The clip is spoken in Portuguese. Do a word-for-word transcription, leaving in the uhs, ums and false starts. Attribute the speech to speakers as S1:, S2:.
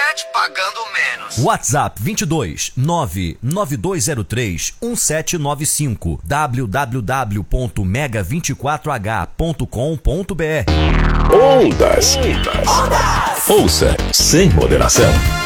S1: internet pagando menos.
S2: WhatsApp vinte e dois nove nove dois zero três um sete nove cinco w w w ponto mega vinte e quatro h ponto com ponto b r.
S3: Ondas. Ondas. Ouça sem moderação.